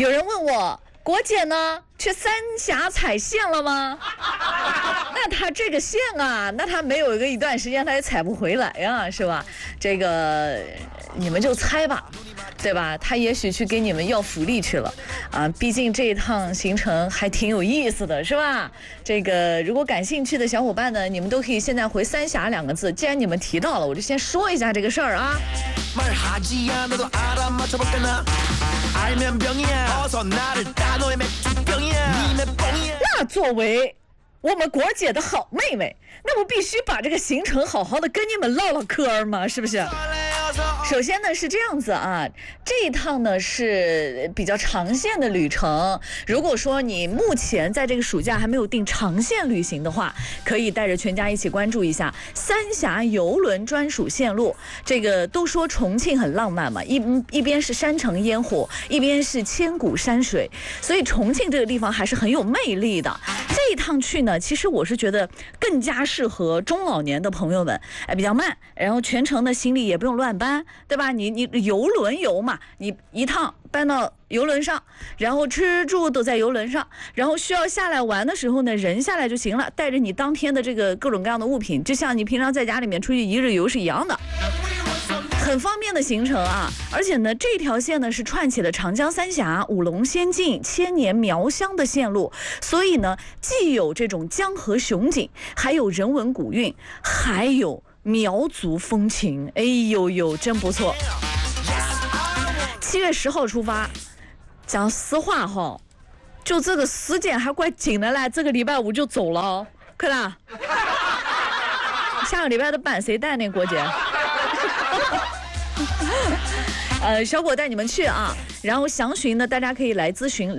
有人问我，国姐呢？去三峡踩线了吗？那他这个线啊，那他没有一段时间他也踩不回来呀，是吧？这个你们就猜吧，对吧？他也许去给你们要福利去了啊，毕竟这一趟行程还挺有意思的，是吧？这个如果感兴趣的小伙伴呢，你们都可以现在回三峡2个字。既然你们提到了，我就先说一下这个事儿啊。那作为我们国姐的好妹妹，那不必须把这个行程好好的跟你们唠唠嗑吗？是不是？首先呢是这样子啊，这一趟呢是比较长线的旅程。如果说你目前在这个暑假还没有订长线旅行的话，可以带着全家一起关注一下三峡邮轮专属线路。这个都说重庆很浪漫嘛，一边是山城烟火，一边是千古山水，所以重庆这个地方还是很有魅力的。这一趟去呢，其实我是觉得更加适合中老年的朋友们，比较慢，然后全程的行李也不用乱搬，对吧？你游轮游嘛，你一趟搬到游轮上，然后吃住都在游轮上，然后需要下来玩的时候呢，人下来就行了，带着你当天的这个各种各样的物品，就像你平常在家里面出去一日游是一样的。很方便的行程啊，而且呢，这条线呢是串起了长江三峡、五龙仙境、千年苗乡的线路，所以呢，既有这种江河雄景，还有人文古韵，还有苗族风情，哎呦呦，真不错。7月10号出发，讲实话哈，就这个时间还怪紧的嘞，这个礼拜5就走了，快啦！下个礼拜的班谁带呢？国姐？小果带你们去啊，然后详询呢，大家可以来咨询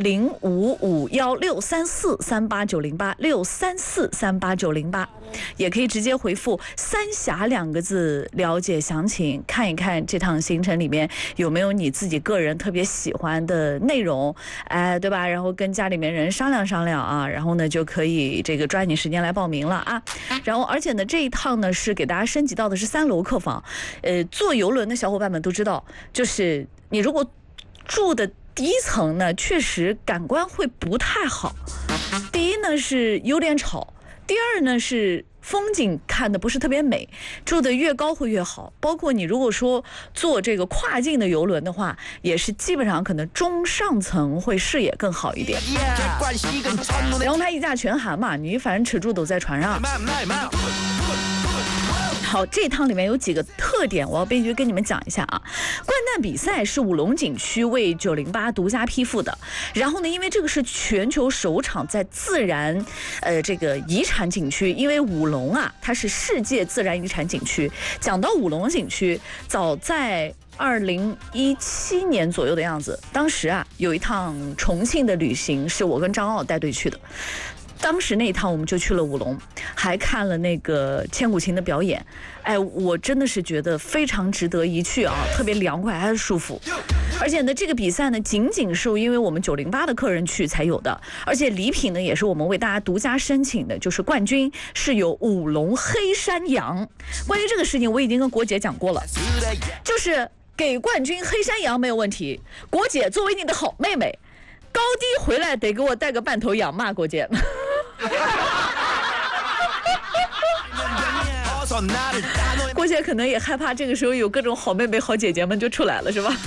055163438908，634388908，也可以直接回复三峡2个字了解详情，看一看这趟行程里面有没有你自己个人特别喜欢的内容，对吧？然后跟家里面人商量商量啊，然后呢就可以这个抓紧时间来报名了啊。然后而且呢这一趟呢是给大家升级到的是3楼客房，坐游轮的小伙伴们都知道，就是你如果住的第一层呢，确实感官会不太好。第一呢是有点吵，第二呢是风景看的不是特别美，住的越高会越好。包括你如果说坐这个跨境的游轮的话，也是基本上可能中上层会视野更好一点。然后它一价全含嘛，你反正吃住都在船上。好，这趟里面有几个特点，我要必须跟你们讲一下啊。掼蛋比赛是五龙景区为908独家批复的，然后呢，因为这个是全球首场在自然这个遗产景区，因为五龙啊，它是世界自然遗产景区。讲到五龙景区，早在2017年左右的样子，当时啊有一趟重庆的旅行是我跟张傲带队去的。当时那一趟我们就去了五龙，还看了那个千古情的表演，我真的是觉得非常值得一去啊，特别凉快还是舒服。而且呢，这个比赛呢，仅仅是因为我们908的客人去才有的，而且礼品呢也是我们为大家独家申请的，就是冠军是有五龙黑山羊。关于这个事情，我已经跟国姐讲过了，就是给冠军黑山羊没有问题。国姐作为你的好妹妹，高低回来得给我带个半头羊嘛，国姐。郭姐可能也害怕这个时候有各种好妹妹好姐姐们就出来了，是吧？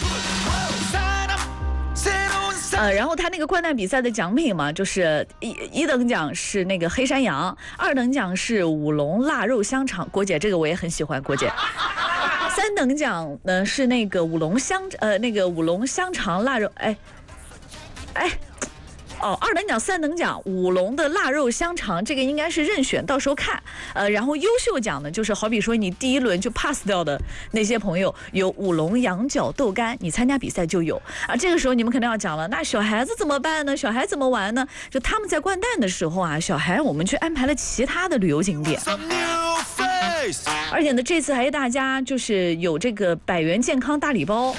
然后他那个掼蛋比赛的奖品嘛，就是一等奖是那个黑山羊，2等奖是五龙腊肉香肠，郭姐这个我也很喜欢，郭姐。3等奖呢是那个五龙香肠腊肉，2等奖、3等奖，五龙的腊肉香肠，这个应该是任选，到时候看。然后优秀奖呢，就是好比说你第1轮就 pass 掉的那些朋友，有五龙羊角豆干，你参加比赛就有啊。这个时候你们可能要讲了，那小孩子怎么办呢？小孩怎么玩呢？就他们在掼蛋的时候啊，小孩我们去安排了其他的旅游景点。而且呢，这次还大家就是有这个100元健康大礼包。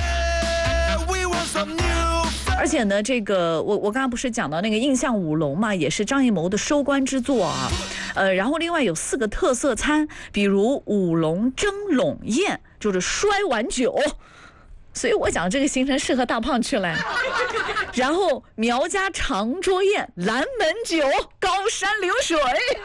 而且呢，这个我刚刚不是讲到那个印象五龙嘛，也是张艺谋的收官之作啊。然后另外有4个特色餐，比如五龙蒸笼宴，就是摔碗酒。 所以我讲这个行程适合大胖去了。然后苗家长桌宴、蓝门酒、高山流水。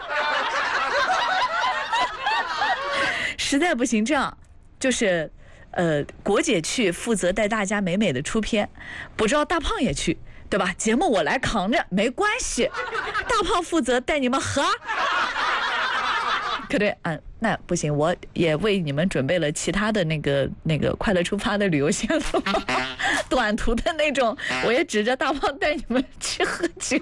实在不行，这样就是国姐去负责带大家美美的出片，不知道大胖也去，对吧？节目我来扛着，没关系。大胖负责带你们喝。可对，那不行，我也为你们准备了其他的那个快乐出发的旅游线路，短途的那种，我也指着大胖带你们去喝酒。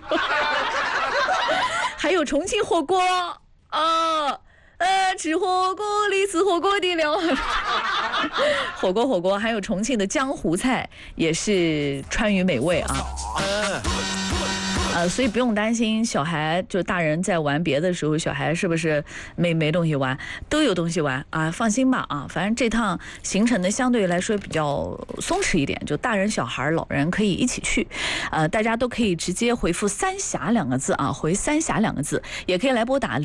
还有重庆火锅啊。吃火锅里吃火锅的了。火锅，还有重庆的江湖菜也是川渝美味啊。所以不用担心小孩，就大人在玩别的时候，小孩是不是没东西玩，都有东西玩啊，放心吧啊，反正这趟行程呢相对来说比较松弛一点，就大人小孩老人可以一起去，大家都可以直接回复三峡2个字啊，回三峡2个字，也可以来拨打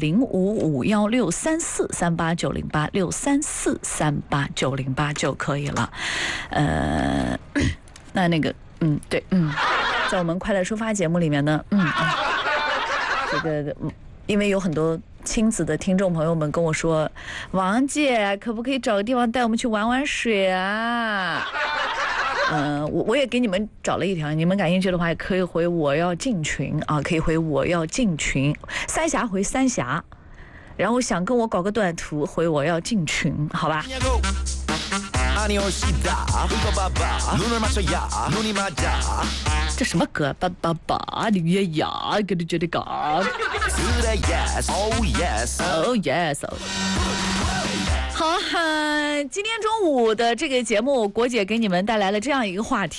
05516343890863438908就可以了。那个对在我们快乐出发节目里面呢，这个因为有很多亲子的听众朋友们跟我说，王姐可不可以找个地方带我们去玩水啊？我也给你们找了一条，你们感兴趣的话也可以回我要进群啊，可以回我要进群，三峡回三峡，然后想跟我搞个短途回我要进群，好吧？这什么歌？爸爸爸，你也呀，给你觉得搞。Oh yes。好，今天中午的这个节目，国姐给你们带来了这样一个话题。